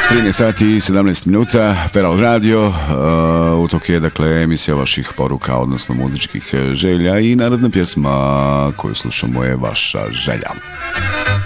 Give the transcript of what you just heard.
13 sati i 17 minuta, Feral Radio, utok je dakle emisija vaših poruka, odnosno muzičkih želja i narodna pjesma koju slušamo je Vaša želja.